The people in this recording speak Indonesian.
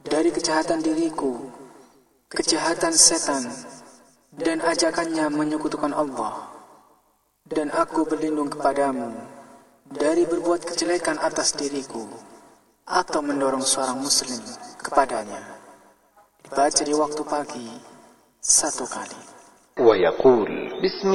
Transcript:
dari kejahatan diriku, kejahatan setan, dan ajakannya menyekutukan Allah. Dan aku berlindung kepadamu dari berbuat kejelekan atas diriku atau mendorong seorang muslim kepadanya. Dibaca di waktu pagi 1 kali. ويقول بسم